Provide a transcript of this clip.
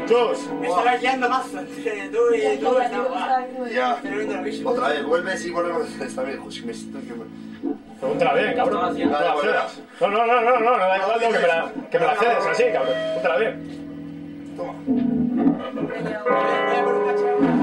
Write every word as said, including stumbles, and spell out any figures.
Chus. Me estaba guiando más entre tú y tú. Ya. Otra vez, vuelves y volvemos. Está bien, José. Me estoy que me... Pregúntala bien, cabrón. Vale, No la volverás. cedas. No, no, no, no, no, no da igual, no, que me la, que me la cedes así, cabrón. Pregúntala bien. Toma. Voy a por un cachorro.